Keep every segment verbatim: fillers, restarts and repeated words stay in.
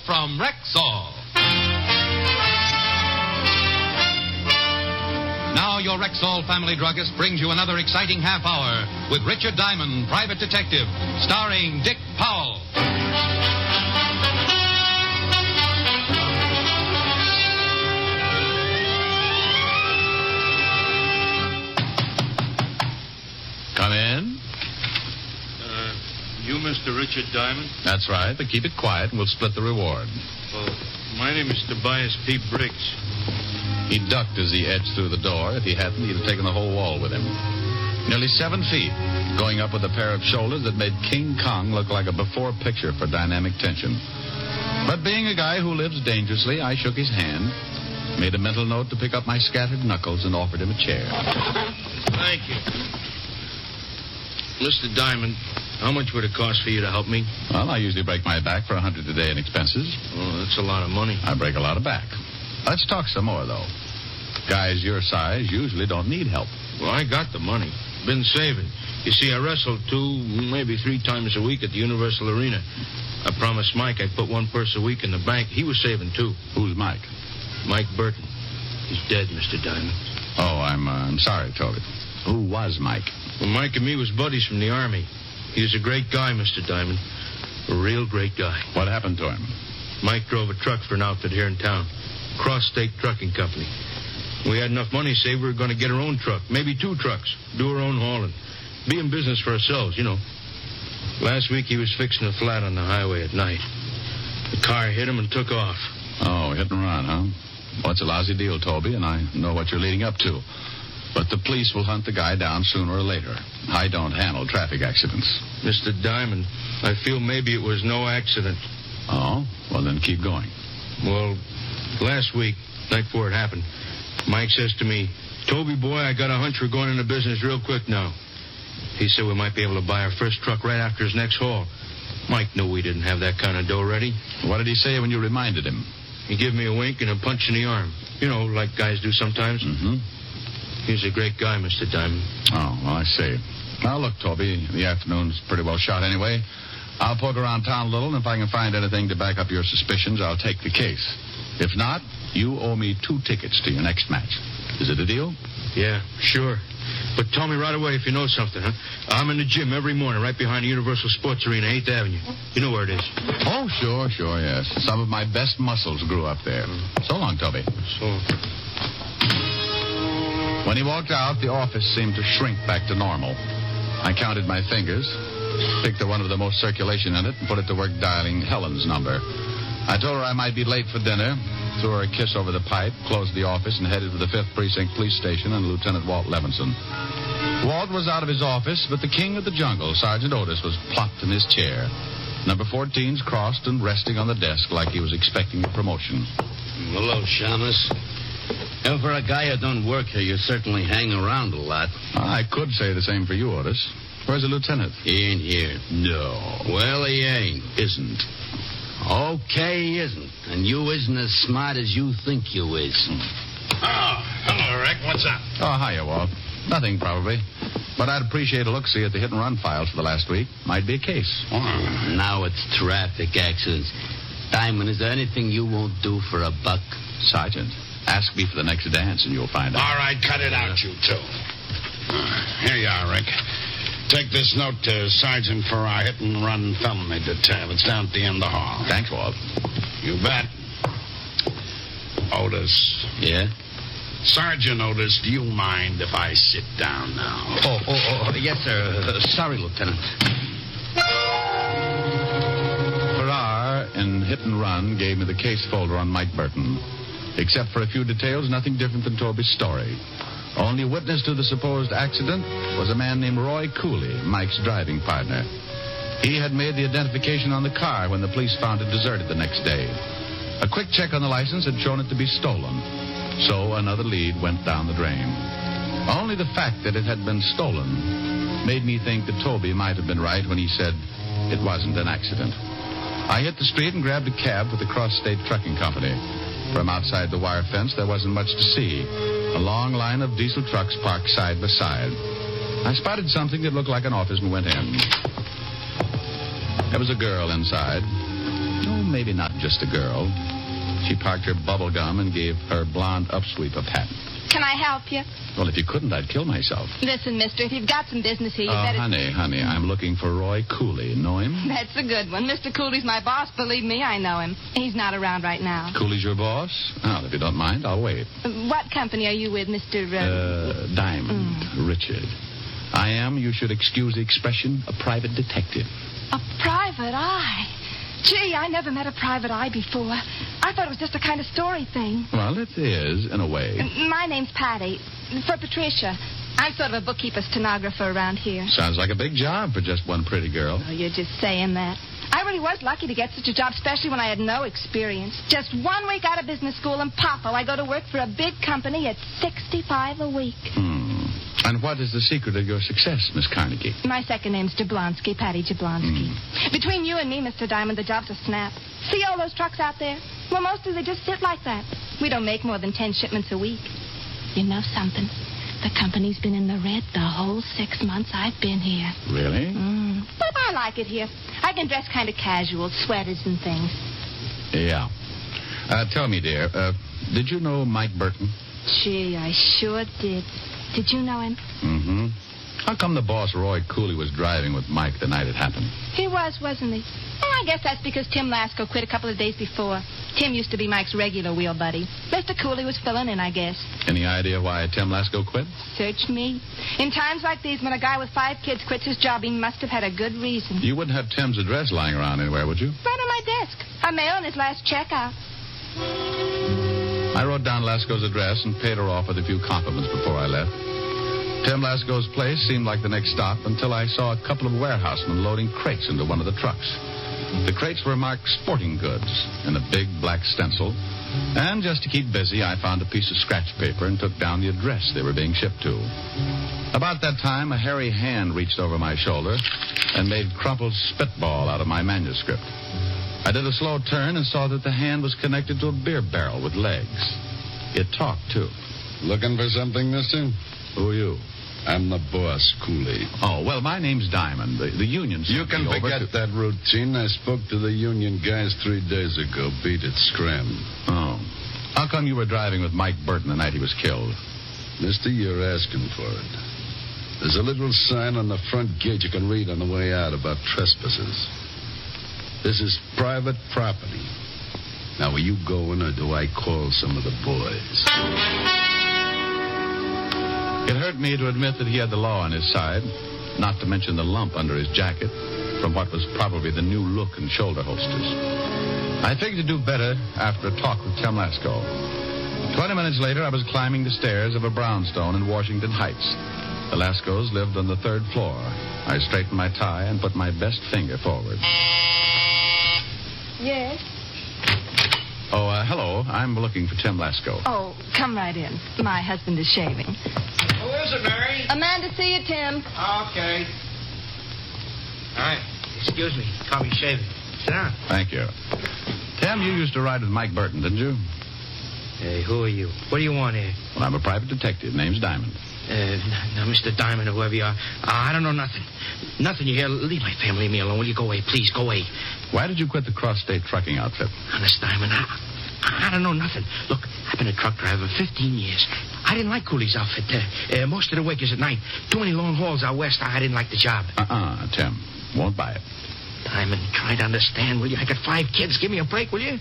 from Rexall. Now your Rexall family druggist brings you another exciting half hour with Richard Diamond, Private Detective, starring Dick Powell. Come in. Uh, you Mister Richard Diamond? That's right, but keep it quiet and we'll split the reward. Well, my name is Tobias P. Briggs. He ducked as he edged through the door. If he hadn't, he'd have taken the whole wall with him. Nearly seven feet, going up with a pair of shoulders that made King Kong look like a before picture for dynamic tension. But being a guy who lives dangerously, I shook his hand, made a mental note to pick up my scattered knuckles, and offered him a chair. Thank you. Mister Diamond, how much would it cost for you to help me? Well, I usually break my back for a hundred a day in expenses. Oh, that's a lot of money. I break a lot of back. Let's talk some more, though. Guys your size usually don't need help. Well, I got the money. Been saving. You see, I wrestled two, maybe three times a week at the Universal Arena. I promised Mike I'd put one purse a week in the bank. He was saving, too. Who's Mike? Mike Burton. He's dead, Mister Diamond. Oh, I'm uh, I'm sorry, Toby. Who was Mike? Well, Mike and me was buddies from the Army. He was a great guy, Mister Diamond. A real great guy. What happened to him? Mike drove a truck for an outfit here in town. Cross-State Trucking Company. We had enough money saved we were going to get our own truck. Maybe two trucks. Do our own hauling. Be in business for ourselves, you know. Last week he was fixing a flat on the highway at night. The car hit him and took off. Oh, hit and run, huh? Well, it's a lousy deal, Toby, and I know what you're leading up to. But the police will hunt the guy down sooner or later. I don't handle traffic accidents. Mister Diamond, I feel maybe it was no accident. Oh? Well, then keep going. Well, last week, night before it happened, Mike says to me, Toby, boy, I got a hunch we're going into business real quick now. He said we might be able to buy our first truck right after his next haul. Mike knew we didn't have that kind of dough ready. What did he say when you reminded him? He gave me a wink and a punch in the arm. You know, like guys do sometimes. Mm-hmm. He's a great guy, Mister Diamond. Oh, well, I see. Now, look, Toby, the afternoon's pretty well shot anyway. I'll poke around town a little, and if I can find anything to back up your suspicions, I'll take the case. If not, you owe me two tickets to your next match. Is it a deal? Yeah, sure. But tell me right away if you know something, huh? I'm in the gym every morning right behind the Universal Sports Arena, eighth Avenue. You know where it is. Oh, sure, sure, yes. Some of my best muscles grew up there. So long, Toby. So... When he walked out, the office seemed to shrink back to normal. I counted my fingers, picked the one with the most circulation in it, and put it to work dialing Helen's number. I told her I might be late for dinner, threw her a kiss over the pipe, closed the office, and headed for the fifth Precinct Police Station and Lieutenant Walt Levinson. Walt was out of his office, but the king of the jungle, Sergeant Otis, was plopped in his chair. Number fourteen's crossed and resting on the desk like he was expecting a promotion. Hello, Shamus. And for a guy who don't work here, you certainly hang around a lot. I could say the same for you, Otis. Where's the lieutenant? He ain't here. No. Well, he ain't. Isn't. Okay, he isn't. And you isn't as smart as you think you is. Oh, hello, Rick. What's up? Oh, hiya, Walt. Nothing, probably. But I'd appreciate a look-see at the hit-and-run files for the last week. Might be a case. Oh, now it's traffic accidents. Diamond, is there anything you won't do for a buck? Sergeant, ask me for the next dance and you'll find out. All right, cut it out, you two. Uh, here you are, Rick. Take this note to Sergeant for our hit-and-run felony detail. It's down at the end of the hall. Thanks, Walt. You bet. Otis. Yeah? Sergeant Otis, do you mind if I sit down now? Oh, oh, oh yes, sir. Uh, sorry, Lieutenant. Farrar in Hit and Run gave me the case folder on Mike Burton. Except for a few details, nothing different than Toby's story. Only witness to the supposed accident was a man named Roy Cooley, Mike's driving partner. He had made the identification on the car when the police found it deserted the next day. A quick check on the license had shown it to be stolen. So another lead went down the drain. Only the fact that it had been stolen made me think that Toby might have been right when he said it wasn't an accident. I hit the street and grabbed a cab for the Cross-State Trucking Company. From outside the wire fence, there wasn't much to see. A long line of diesel trucks parked side by side. I spotted something that looked like an office and went in. There was a girl inside. Oh, maybe not just a girl. She parked her bubble gum and gave her blonde upsweep a pat. Can I help you? Well, if you couldn't, I'd kill myself. Listen, mister, if you've got some business here, you Oh, better... honey, honey, I'm looking for Roy Cooley. Know him? That's a good one. Mister Cooley's my boss. Believe me, I know him. He's not around right now. Cooley's your boss? Well, if you don't mind, I'll wait. What company are you with, Mister Uh... Uh, Diamond. Mm. Richard. I am, you should excuse the expression, a private detective. A private eye? Gee, I never met a private eye before. I thought it was just a kind of story thing. Well, it is, in a way. My name's Patty. For Patricia. I'm sort of a bookkeeper stenographer around here. Sounds like a big job for just one pretty girl. Oh, you're just saying that. I really was lucky to get such a job, especially when I had no experience. Just one week out of business school, and popo, I go to work for a big company at sixty-five a week. Hmm. And what is the secret of your success, Miss Carnegie? My second name's Jablonski, Patty Jablonski. Mm. Between you and me, Mister Diamond, the job's a snap. See all those trucks out there? Well, most of them just sit like that. We don't make more than ten shipments a week. You know something? The company's been in the red the whole six months I've been here. Really? Mm. But I like it here. I can dress kind of casual, sweaters and things. Yeah. Uh, tell me, dear, uh, did you know Mike Burton? Gee, I sure did. Did you know him? Mm-hmm. How come the boss, Roy Cooley, was driving with Mike the night it happened? He was, wasn't he? Well, I guess that's because Tim Lasco quit a couple of days before. Tim used to be Mike's regular wheel buddy. Mister Cooley was filling in, I guess. Any idea why Tim Lasco quit? Search me. In times like these, when a guy with five kids quits his job, he must have had a good reason. You wouldn't have Tim's address lying around anywhere, would you? Right on my desk. I mailed his last check out. I wrote down Lasco's address and paid her off with a few compliments before I left. Tim Lasco's place seemed like the next stop until I saw a couple of warehousemen loading crates into one of the trucks. The crates were marked sporting goods in a big black stencil. And just to keep busy, I found a piece of scratch paper and took down the address they were being shipped to. About that time, a hairy hand reached over my shoulder and made crumpled spitball out of my manuscript. I did a slow turn and saw that the hand was connected to a beer barrel with legs. It talked, too. Looking for something, mister? Who are you? I'm the boss, Cooley. Oh, well, my name's Diamond. The, the union You sent can me over forget to... that routine. I spoke to the union guys three days ago. Beat it, scram. Oh. How come you were driving with Mike Burton the night he was killed? Mister, you're asking for it. There's a little sign on the front gate you can read on the way out about trespassers. This is private property. Now, are you going, or do I call some of the boys? It hurt me to admit that he had the law on his side, not to mention the lump under his jacket from what was probably the new look and shoulder holsters. I figured to do better after a talk with Tim Lasco. Twenty minutes later, I was climbing the stairs of a brownstone in Washington Heights. The Lascos lived on the third floor. I straightened my tie and put my best finger forward. Yes? Oh, uh, hello. I'm looking for Tim Lasco. Oh, come right in. My husband is shaving. Who is it, Mary? A man to see you, Tim. Okay. All right. Excuse me. Call me shaving. Sit down. Thank you. Tim, you used to ride with Mike Burton, didn't you? Hey, who are you? What do you want here? Well, I'm a private detective. Name's Diamond. Uh, now, Mister Diamond, or whoever you are, uh, I don't know nothing. Nothing you hear. Leave my family me alone. Will you go away? Please, go away. Why did you quit the cross-state trucking outfit? Honest, Diamond, I, I don't know nothing. Look, I've been a truck driver fifteen years. I didn't like Cooley's outfit. Uh, uh, most of the work is at night. Too many long hauls out west. I didn't like the job. Uh-uh, Tim. Won't buy it. Diamond, try to understand, will you? I got five kids. Give me a break, will you?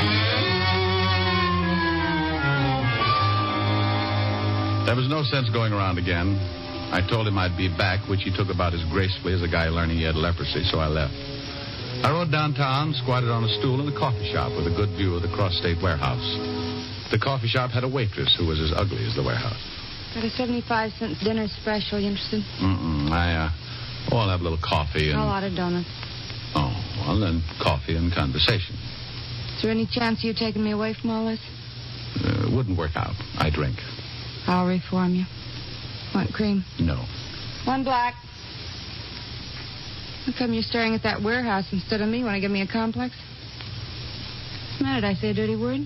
There was no sense going around again. I told him I'd be back, which he took about as gracefully as a guy learning he had leprosy, so I left. I rode downtown, squatted on a stool in a coffee shop with a good view of the cross-state warehouse. The coffee shop had a waitress who was as ugly as the warehouse. Got a seventy-five cent dinner special. You interested? Mm-mm. I, uh, oh, I'll have a little coffee and... A lot of donuts. Oh, well, then coffee and conversation. Is there any chance of you taking me away from all this? Uh, wouldn't work out. I drink. I'll reform you. Want cream? No. One black. How come you're staring at that warehouse instead of me? Want to give me a complex? What's the matter? Did I say a dirty word?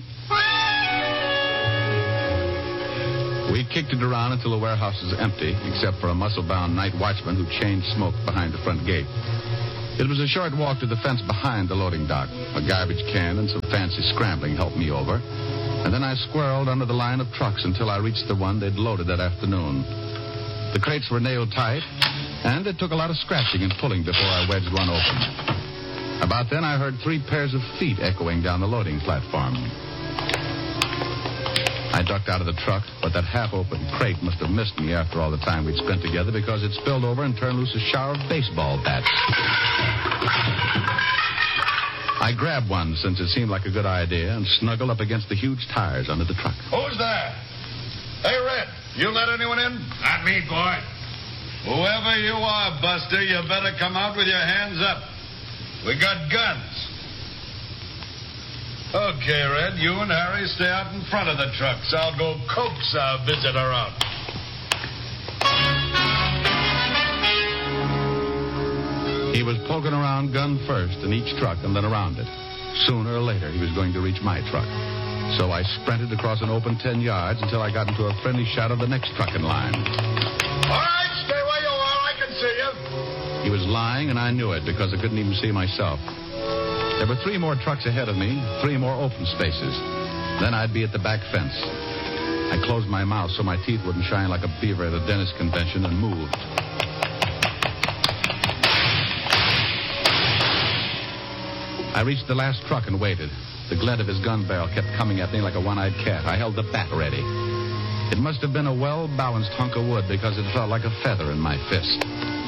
We kicked it around until the warehouse was empty, except for a muscle-bound night watchman who chained smoke behind the front gate. It was a short walk to the fence behind the loading dock. A garbage can and some fancy scrambling helped me over. And then I squirreled under the line of trucks until I reached the one they'd loaded that afternoon. The crates were nailed tight, and it took a lot of scratching and pulling before I wedged one open. About then, I heard three pairs of feet echoing down the loading platform. I ducked out of the truck, but that half-open crate must have missed me after all the time we'd spent together because it spilled over and turned loose a shower of baseball bats. I grabbed one since it seemed like a good idea and snuggled up against the huge tires under the truck. Who's there? Hey, Red, you let anyone in? Not me, boy. Whoever you are, Buster, you better come out with your hands up. We got guns. Okay, Red, you and Harry stay out in front of the trucks. I'll go coax our visitor out. He was poking around gun first in each truck and then around it. Sooner or later, he was going to reach my truck. So I sprinted across an open ten yards until I got into a friendly shot of the next truck in line. All right, stay where you are. I can see you. He was lying, and I knew it because I couldn't even see myself. There were three more trucks ahead of me, three more open spaces. Then I'd be at the back fence. I closed my mouth so my teeth wouldn't shine like a beaver at a dentist convention and moved. I reached the last truck and waited. The glint of his gun barrel kept coming at me like a one-eyed cat. I held the bat ready. It must have been a well-balanced hunk of wood because it felt like a feather in my fist.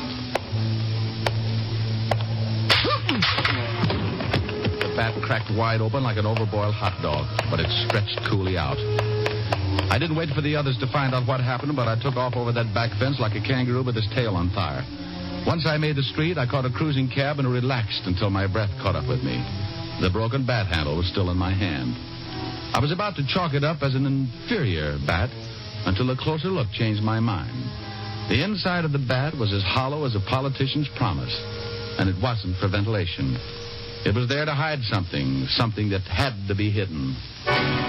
The bat cracked wide open like an overboiled hot dog, but it stretched coolly out. I didn't wait for the others to find out what happened, but I took off over that back fence like a kangaroo with his tail on fire. Once I made the street, I caught a cruising cab and relaxed until my breath caught up with me. The broken bat handle was still in my hand. I was about to chalk it up as an inferior bat until a closer look changed my mind. The inside of the bat was as hollow as a politician's promise, and it wasn't for ventilation. It was there to hide something, something that had to be hidden.